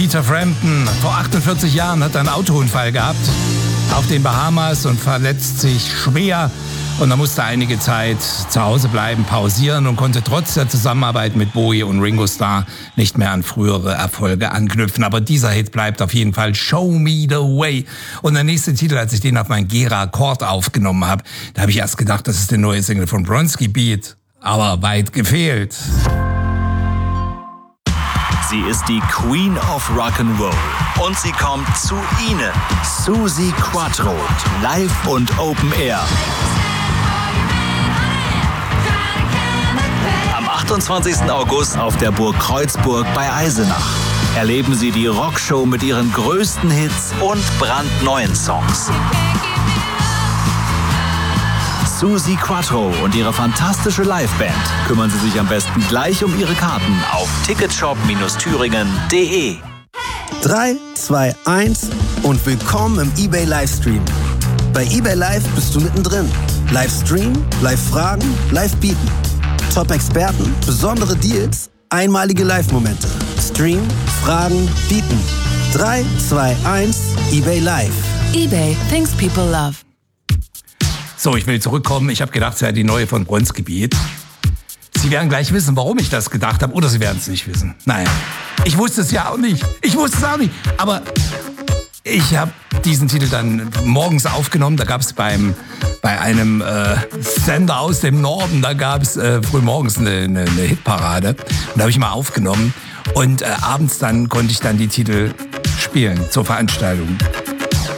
Peter Frampton. Vor 48 Jahren hat er einen Autounfall gehabt auf den Bahamas und verletzt sich schwer. Und er musste einige Zeit zu Hause bleiben, pausieren und konnte trotz der Zusammenarbeit mit Bowie und Ringo Starr nicht mehr an frühere Erfolge anknüpfen. Aber dieser Hit bleibt auf jeden Fall Show Me the Way. Und der nächste Titel, als ich den auf mein Gera-Chord aufgenommen habe, da habe ich erst gedacht, das ist der neue Single von Bronski Beat. Aber weit gefehlt. Sie ist die Queen of Rock'n'Roll und sie kommt zu Ihnen. Suzi Quatro, live und Open Air. Am 28. August auf der Burg Kreuzburg bei Eisenach. Erleben Sie die Rockshow mit ihren größten Hits und brandneuen Songs. Suzi Quatro und ihre fantastische Liveband. Kümmern Sie sich am besten gleich um Ihre Karten auf ticketshop-thüringen.de. 3, 2, 1 und willkommen im eBay Livestream. Bei eBay Live bist du mittendrin. Livestream, Live-Fragen, Live-Bieten. Top-Experten, besondere Deals, einmalige Live-Momente. Stream, Fragen, Bieten. 3, 2, 1, eBay Live. eBay, things people love. So, ich will zurückkommen. Ich habe gedacht, es wäre die neue von Bronski Beat. Sie werden gleich wissen, warum ich das gedacht habe. Oder Sie werden es nicht wissen. Naja, ich wusste es ja auch nicht. Aber ich habe diesen Titel dann morgens aufgenommen. Da gab es bei einem Sender aus dem Norden, da gab es frühmorgens eine Hitparade. Und da habe ich mal aufgenommen. Und abends dann konnte ich dann die Titel spielen zur Veranstaltung.